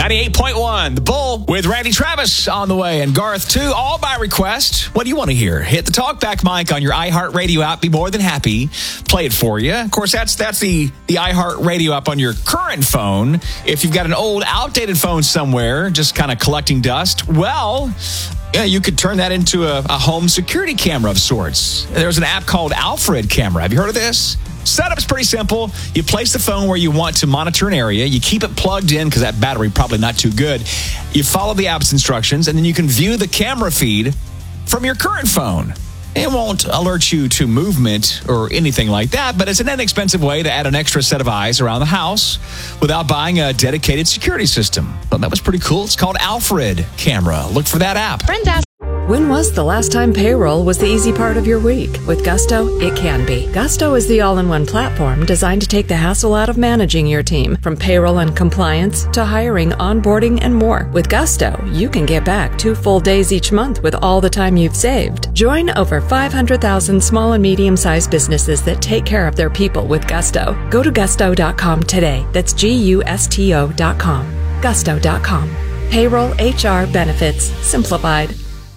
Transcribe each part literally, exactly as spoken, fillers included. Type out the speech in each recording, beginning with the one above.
ninety-eight point one, The Bull with Randy Travis on the way, and Garth too, all by request. What do you want to hear? Hit the talkback mic on your iHeartRadio app. Be more than happy. Play it for you. Of course, that's that's the, the iHeartRadio app on your current phone. If you've got an old, outdated phone somewhere, just kind of collecting dust, well, yeah, you could turn that into a, a home security camera of sorts. There's an app called Alfred Camera. Have you heard of this? Setup's pretty simple. You place the phone where you want to monitor an area. You keep it plugged in because that battery probably not too good. You follow the app's instructions, and then you can view the camera feed from your current phone. It won't alert you to movement or anything like that, but it's an inexpensive way to add an extra set of eyes around the house without buying a dedicated security system. Well, that was pretty cool. It's called Alfred Camera. Look for that app. Brenda. When was the last time payroll was the easy part of your week? With Gusto, it can be. Gusto is the all-in-one platform designed to take the hassle out of managing your team, from payroll and compliance to hiring, onboarding, and more. With Gusto, you can get back two full days each month with all the time you've saved. Join over five hundred thousand small and medium-sized businesses that take care of their people with Gusto. Go to gusto dot com today. That's G U S T O dot com. gusto dot com. Payroll, H R, benefits, simplified.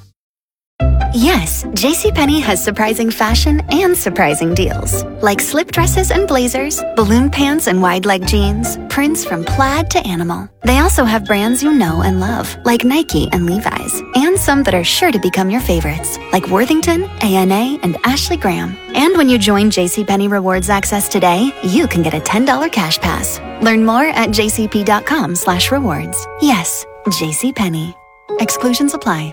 Yes, JCPenney has surprising fashion and surprising deals. Like slip dresses and blazers, balloon pants and wide leg jeans, prints from plaid to animal. They also have brands you know and love, like Nike and Levi's, and some that are sure to become your favorites, like Worthington, A N A, and Ashley Graham. And when you join JCPenney Rewards Access today, you can get a ten dollars cash pass. Learn more at jcp.com slash rewards. Yes, JCPenney. Exclusions apply.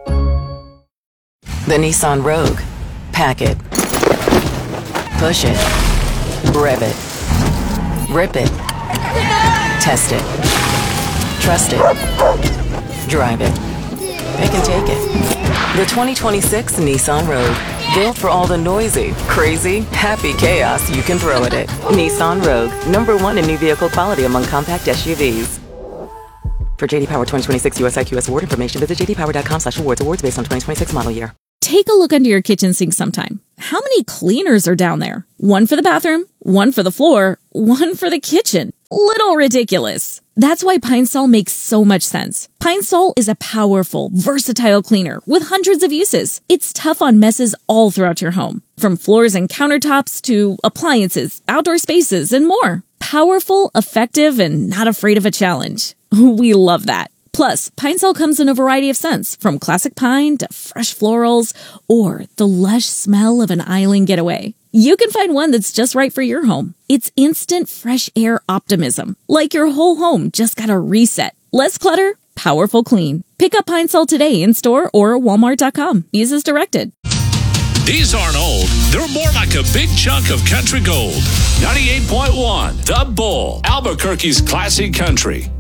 The Nissan Rogue. Pack it. Push it. Rev it. Rip it. Test it. Trust it. Drive it. Pick and take it. The twenty twenty-six Nissan Rogue. Built for all the noisy, crazy, happy chaos you can throw at it. Nissan Rogue. Number one in new vehicle quality among compact S U Vs. For J D Power twenty twenty-six U S I Q S award information, visit j d power dot com slash awards. Awards based on twenty twenty-six model year. Take a look under your kitchen sink sometime. How many cleaners are down there? One for the bathroom, one for the floor, one for the kitchen. Little ridiculous. That's why Pine Sol makes so much sense. Pine Sol is a powerful, versatile cleaner with hundreds of uses. It's tough on messes all throughout your home, from floors and countertops to appliances, outdoor spaces, and more. Powerful, effective, and not afraid of a challenge. We love that. Plus, Pine Sol comes in a variety of scents, from classic pine to fresh florals or the lush smell of an island getaway. You can find one that's just right for your home. It's instant fresh air optimism, like your whole home just got a reset. Less clutter, powerful clean. Pick up Pine Sol today in store or walmart dot com. Use as directed. These aren't old. They're more like a big chunk of country gold. ninety-eight point one, The Bull, Albuquerque's classic country.